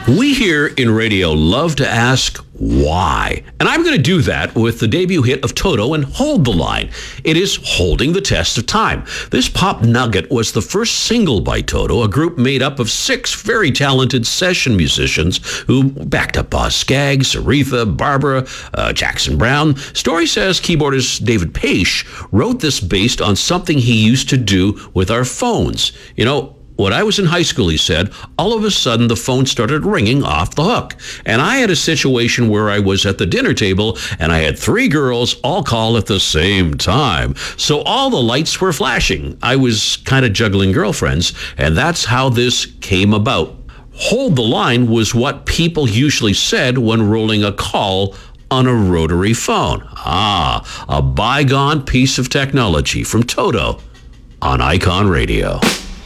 We here in radio love to ask why. And I'm going to do that with the debut hit of Toto and Hold the Line. It is holding the test of time. This pop nugget was the first single by Toto, a group made up of 6 very talented session musicians who backed up Boz Scaggs, Aretha, Barbara, Jackson Browne. Story says keyboardist David Paich wrote this based on something he used to do with our phones. You know, when I was in high school, he said, all of a sudden the phone started ringing off the hook. And I had a situation where I was at the dinner table and I had 3 girls all call at the same time. So all the lights were flashing. I was kind of juggling girlfriends, and that's how this came about. Hold the Line was what people usually said when rolling a call on a rotary phone. A bygone piece of technology from Toto on Icon Radio.